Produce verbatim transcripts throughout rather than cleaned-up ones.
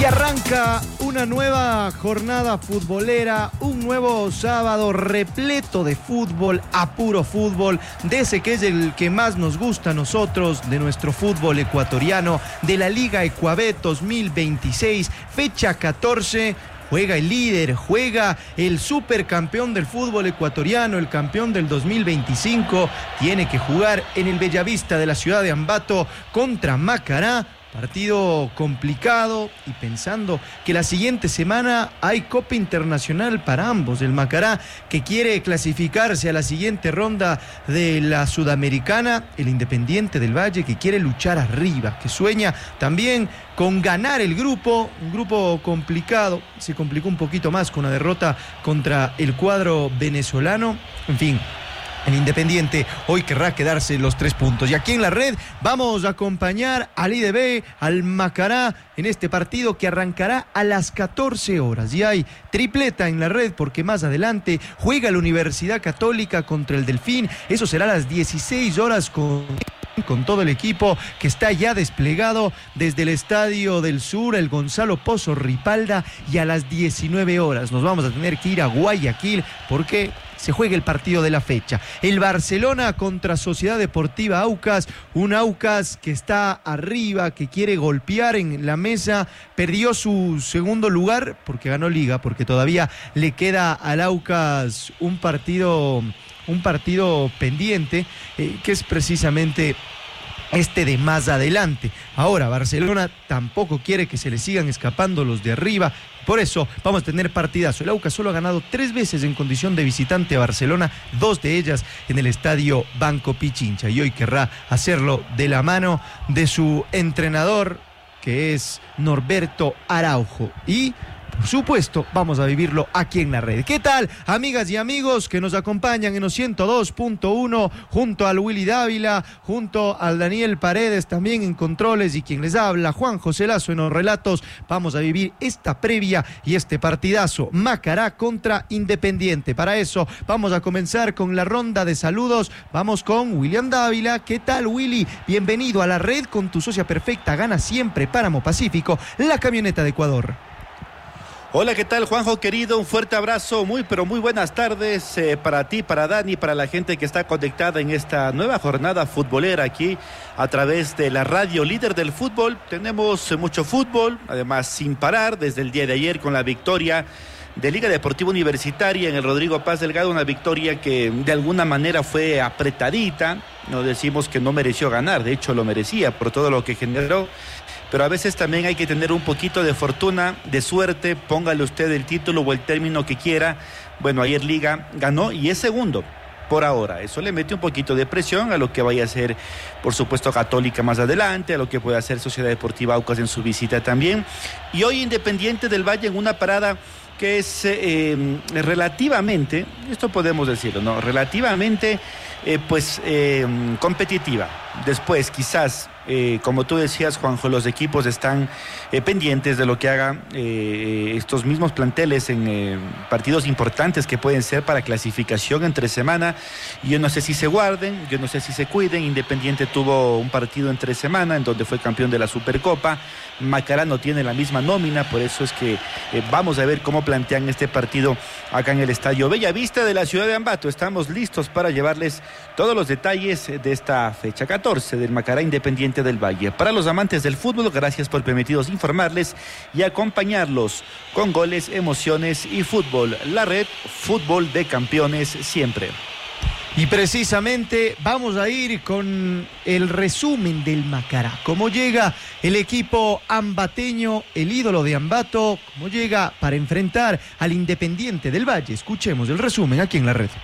Arranca una nueva jornada futbolera, un nuevo sábado repleto de fútbol, a puro fútbol, de ese que es el que más nos gusta a nosotros, de nuestro fútbol ecuatoriano, de la Liga Ecuabet dos mil veintiséis, fecha catorce. Juega el líder, juega el supercampeón del fútbol ecuatoriano, el campeón del dos mil veinticinco. Tiene que jugar en el Bellavista de la ciudad de Ambato contra Macará. Partido complicado y pensando que la siguiente semana hay Copa Internacional para ambos. El Macará, que quiere clasificarse a la siguiente ronda de la Sudamericana. El Independiente del Valle, que quiere luchar arriba, que sueña también con ganar el grupo. Un grupo complicado. Se complicó un poquito más con la derrota contra el cuadro venezolano. En fin, el Independiente hoy querrá quedarse los tres puntos. Y aquí en la red vamos a acompañar al I D B, al Macará, en este partido que arrancará a las catorce horas. Y hay tripleta en la red porque más adelante juega la Universidad Católica contra el Delfín. Eso será a las dieciséis horas con... con todo el equipo que está ya desplegado desde el Estadio del Sur, el Gonzalo Pozo Ripalda, y a las diecinueve horas nos vamos a tener que ir a Guayaquil porque se juega el partido de la fecha. El Barcelona contra Sociedad Deportiva Aucas, un Aucas que está arriba, que quiere golpear en la mesa, perdió su segundo lugar porque ganó Liga, porque todavía le queda al Aucas un partido... un partido pendiente, eh, que es precisamente este de más adelante. Ahora, Barcelona tampoco quiere que se le sigan escapando los de arriba, por eso vamos a tener partidazo. El Aucas solo ha ganado tres veces en condición de visitante a Barcelona, dos de ellas en el estadio Banco Pichincha, y hoy querrá hacerlo de la mano de su entrenador, que es Norberto Araujo, y por supuesto, vamos a vivirlo aquí en la red. ¿Qué tal, amigas y amigos que nos acompañan en los ciento dos punto uno, junto al Willy Dávila, junto al Daniel Paredes, también en controles, y quien les habla, Juan José Lazo en los relatos? Vamos a vivir esta previa y este partidazo, Macará contra Independiente. Para eso, vamos a comenzar con la ronda de saludos. Vamos con William Dávila. ¿Qué tal, Willy? Bienvenido a la red con tu socia perfecta. Gana siempre Páramo Pacífico, la camioneta de Ecuador. Hola, ¿qué tal, Juanjo querido? Un fuerte abrazo, muy pero muy buenas tardes eh, para ti, para Dani, para la gente que está conectada en esta nueva jornada futbolera aquí a través de la radio líder del fútbol. Tenemos eh, mucho fútbol, además sin parar, desde el día de ayer con la victoria de Liga Deportiva Universitaria en el Rodrigo Paz Delgado, una victoria que de alguna manera fue apretadita. No decimos que no mereció ganar, de hecho lo merecía por todo lo que generó. Pero a veces también hay que tener un poquito de fortuna, de suerte, póngale usted el título o el término que quiera. Bueno, ayer Liga ganó y es segundo por ahora. Eso le mete un poquito de presión a lo que vaya a ser, por supuesto, Católica más adelante, a lo que puede hacer Sociedad Deportiva Aucas en su visita también. Y hoy Independiente del Valle en una parada que es eh, relativamente, esto podemos decirlo, ¿no? Relativamente, eh, pues, eh, competitiva. Después, quizás, eh, como tú decías, Juanjo, los equipos están eh, pendientes de lo que hagan eh, estos mismos planteles en eh, partidos importantes que pueden ser para clasificación entre semana. Y yo no sé si se guarden, yo no sé si se cuiden. Independiente tuvo un partido entre semana en donde fue campeón de la Supercopa. Macará no tiene la misma nómina, por eso es que eh, vamos a ver cómo plantean este partido acá en el Estadio Bellavista de la ciudad de Ambato. Estamos listos para llevarles todos los detalles de esta fecha catorce del Macará Independiente del Valle. Para los amantes del fútbol, gracias por permitirnos informarles y acompañarlos con goles, emociones y fútbol. La red Fútbol de Campeones siempre. Y precisamente vamos a ir con el resumen del Macará. Cómo llega el equipo ambateño, el ídolo de Ambato, cómo llega para enfrentar al Independiente del Valle. Escuchemos el resumen aquí en la red.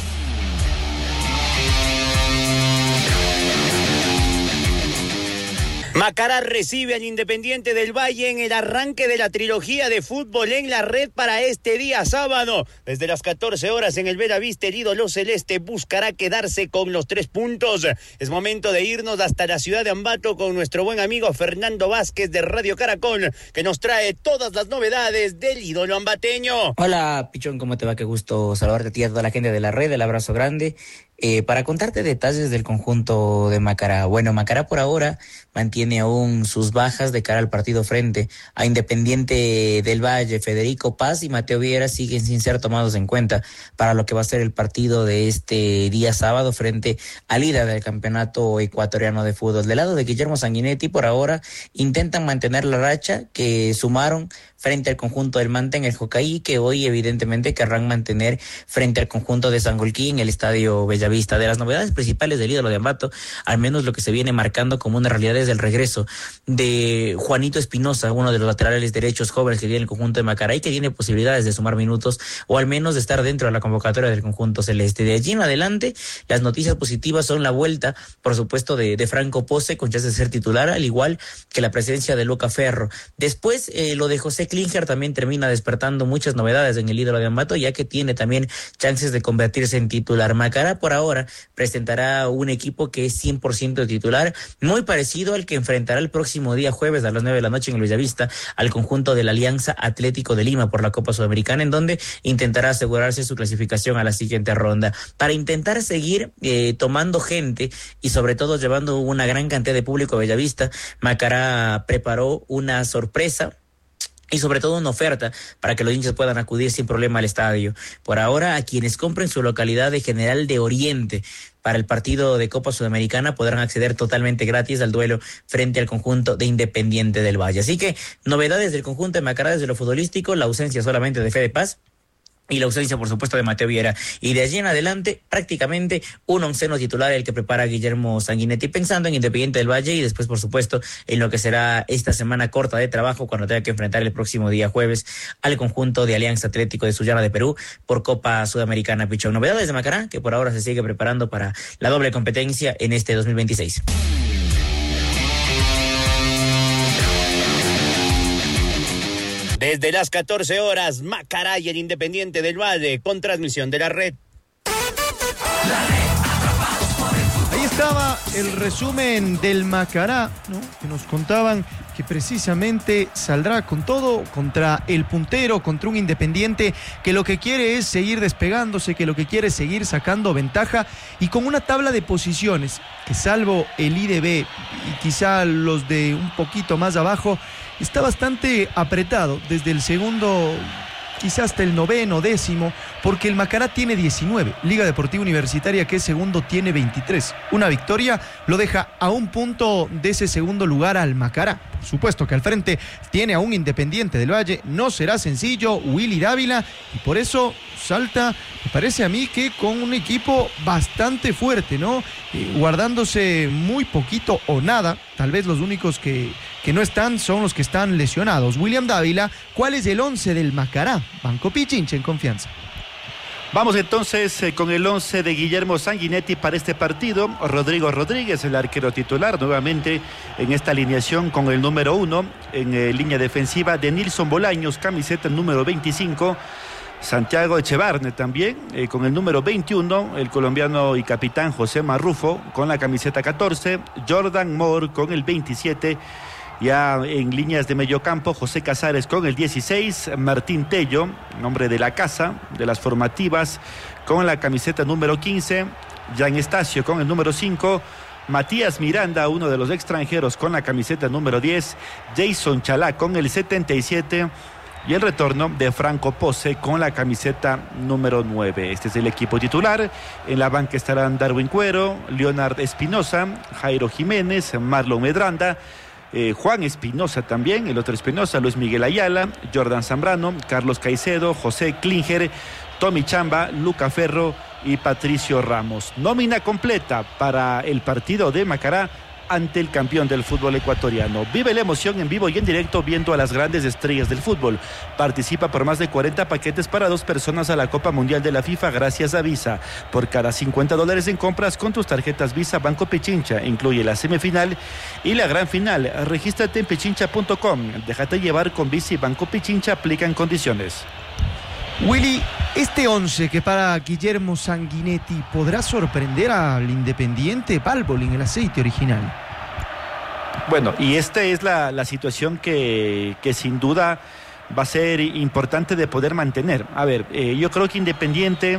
Macará recibe al Independiente del Valle en el arranque de la trilogía de fútbol en la red para este día sábado. Desde las catorce horas en el Bellavista, el ídolo celeste buscará quedarse con los tres puntos. Es momento de irnos hasta la ciudad de Ambato con nuestro buen amigo Fernando Vázquez de Radio Caracol, que nos trae todas las novedades del ídolo ambateño. Hola, Pichón, ¿cómo te va? Qué gusto saludarte a ti y a toda la gente de la red. El abrazo grande. Eh, para contarte detalles del conjunto de Macará. Bueno, Macará por ahora mantiene aún sus bajas de cara al partido frente a Independiente del Valle. Federico Paz y Mateo Viera siguen sin ser tomados en cuenta para lo que va a ser el partido de este día sábado frente al líder del campeonato ecuatoriano de fútbol. Del lado de Guillermo Sanguinetti, por ahora intentan mantener la racha que sumaron frente al conjunto del Manta en el Jocaí, que hoy evidentemente querrán mantener frente al conjunto de Sangolquí en el Estadio Bellavista. De las novedades principales del ídolo de Ambato, al menos lo que se viene marcando como una realidad es el regreso de Juanito Espinosa, uno de los laterales derechos jóvenes que tiene el conjunto de Macará y que tiene posibilidades de sumar minutos o al menos de estar dentro de la convocatoria del conjunto celeste. De allí en adelante, las noticias positivas son la vuelta, por supuesto, de, de Franco Pose con chance de ser titular, al igual que la presencia de Luca Ferro. Después, eh, lo de José Klinger también termina despertando muchas novedades en el ídolo de Ambato, ya que tiene también chances de convertirse en titular. Macará por ahora presentará un equipo que es cien por ciento titular, muy parecido al que enfrentará el próximo día jueves a las nueve de la noche en el Bellavista al conjunto de la Alianza Atlético de Lima por la Copa Sudamericana, en donde intentará asegurarse su clasificación a la siguiente ronda. Para intentar seguir eh, tomando gente y sobre todo llevando una gran cantidad de público a Bellavista, Macará preparó una sorpresa y sobre todo una oferta para que los hinchas puedan acudir sin problema al estadio. Por ahora, a quienes compren su localidad de General de Oriente para el partido de Copa Sudamericana podrán acceder totalmente gratis al duelo frente al conjunto de Independiente del Valle. Así que, novedades del conjunto de Macará desde lo futbolístico, la ausencia solamente de Fede Paz y la ausencia, por supuesto, de Mateo Viera. Y de allí en adelante, prácticamente un onceno titular el que prepara Guillermo Sanguinetti, pensando en Independiente del Valle y después, por supuesto, en lo que será esta semana corta de trabajo cuando tenga que enfrentar el próximo día jueves al conjunto de Alianza Atlético de Sullana de Perú por Copa Sudamericana Pichón. Novedades de Macará, que por ahora se sigue preparando para la doble competencia en este dos mil veintiséis. Desde las catorce horas, Macará y el Independiente del Valle, con transmisión de la red. Ahí estaba el resumen del Macará, ¿no? Que nos contaban que precisamente saldrá con todo contra el puntero, contra un Independiente que lo que quiere es seguir despegándose, que lo que quiere es seguir sacando ventaja y con una tabla de posiciones que, salvo el I D B y quizá los de un poquito más abajo, está bastante apretado desde el segundo, quizá hasta el noveno, décimo, porque el Macará tiene diecinueve, Liga Deportiva Universitaria, que es segundo, tiene veintitrés. Una victoria lo deja a un punto de ese segundo lugar al Macará. Por supuesto que al frente tiene a un Independiente del Valle, no será sencillo, Willy Dávila, y por eso salta, me parece a mí que con un equipo bastante fuerte, ¿no? Eh, guardándose muy poquito o nada, tal vez los únicos que, que no están son los que están lesionados. William Dávila, ¿cuál es el once del Macará? Banco Pichincha en confianza. Vamos entonces eh, con el once de Guillermo Sanguinetti para este partido. Rodrigo Rodríguez, el arquero titular, nuevamente en esta alineación con el número uno, en eh, línea defensiva de Nilson Bolaños, camiseta número veinticinco. Santiago Echevarne también, eh, con el número veintiuno, el colombiano y capitán José Marrufo con la camiseta catorce, Jordan Moore con el veintisiete, ya en líneas de mediocampo, José Casares con el dieciséis, Martín Tello, nombre de la casa, de las formativas, con la camiseta número quince, Jan Estacio con el número cinco, Matías Miranda, uno de los extranjeros, con la camiseta número diez, Jason Chalá con el setenta y siete, y el retorno de Franco Pose con la camiseta número nueve. Este es el equipo titular. En la banca estarán Darwin Cuero, Leonard Espinosa, Jairo Jiménez, Marlon Medranda, eh, Juan Espinosa también, el otro Espinosa, Luis Miguel Ayala, Jordan Zambrano, Carlos Caicedo, José Klinger, Tommy Chamba, Luca Ferro y Patricio Ramos. Nómina completa para el partido de Macará ante el campeón del fútbol ecuatoriano. Vive la emoción en vivo y en directo viendo a las grandes estrellas del fútbol. Participa por más de cuarenta paquetes para dos personas a la Copa Mundial de la FIFA gracias a Visa. Por cada cincuenta dólares en compras con tus tarjetas Visa Banco Pichincha, incluye la semifinal y la gran final. Regístrate en pichincha punto com. Déjate llevar con Visa y Banco Pichincha, aplican condiciones. Willy, este once que para Guillermo Sanguinetti podrá sorprender al Independiente Valvol en el aceite original. Bueno, y esta es la, la situación que, que sin duda va a ser importante de poder mantener. A ver, eh, yo creo que Independiente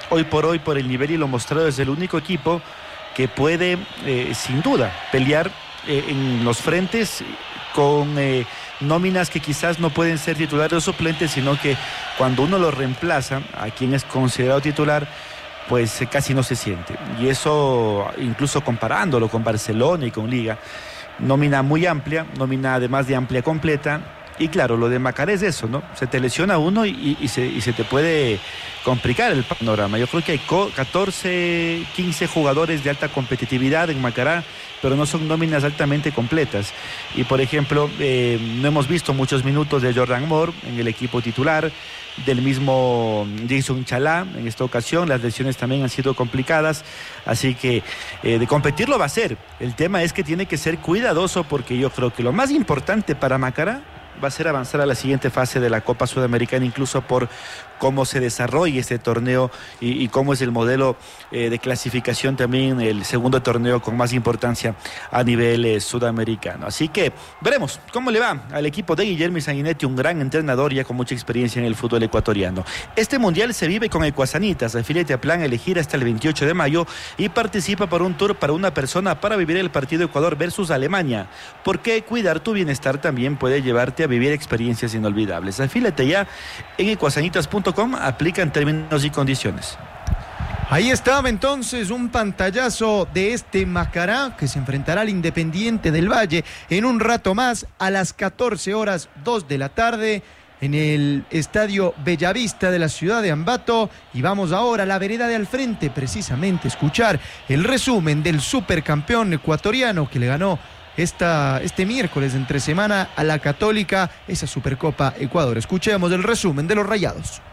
hoy por hoy, por el nivel y lo mostrado, es el único equipo que puede, eh, sin duda, pelear eh, en los frentes con eh, nóminas que quizás no pueden ser titulares o suplentes, sino que cuando uno lo reemplaza a quien es considerado titular, pues eh, casi no se siente. Y eso, incluso comparándolo con Barcelona y con Liga, nómina muy amplia, nómina además de amplia completa. Y claro, lo de Macará es eso, ¿no? Se te lesiona uno y, y, se, y se te puede complicar el panorama. Yo creo que hay catorce, quince jugadores de alta competitividad en Macará, pero no son nóminas altamente completas. Y por ejemplo, eh, no hemos visto muchos minutos de Jordan Moore en el equipo titular, del mismo Jason Chalá en esta ocasión. Las lesiones también han sido complicadas, así que eh, de competir lo va a hacer. El tema es que tiene que ser cuidadoso, porque yo creo que lo más importante para Macará va a ser avanzar a la siguiente fase de la Copa Sudamericana, incluso por cómo se desarrolla este torneo y, y cómo es el modelo eh, de clasificación también, el segundo torneo con más importancia a nivel eh, sudamericano. Así que veremos cómo le va al equipo de Guillermo Sanguinetti, un gran entrenador ya con mucha experiencia en el fútbol ecuatoriano. Este mundial se vive con Ecuasanitas. Afíliate a plan elegir hasta el veintiocho de mayo y participa por un tour para una persona para vivir el partido Ecuador versus Alemania, porque cuidar tu bienestar también puede llevarte a vivir experiencias inolvidables. Afíliate ya en ecuasanitas punto com, aplican términos y condiciones. Ahí estaba entonces un pantallazo de este Macará que se enfrentará al Independiente del Valle en un rato más a las catorce horas dos de la tarde en el Estadio Bellavista de la ciudad de Ambato. Y vamos ahora a la vereda de al frente, precisamente escuchar el resumen del supercampeón ecuatoriano que le ganó Esta, este miércoles entre semana a la Católica, esa Supercopa Ecuador. Escuchemos el resumen de los Rayados.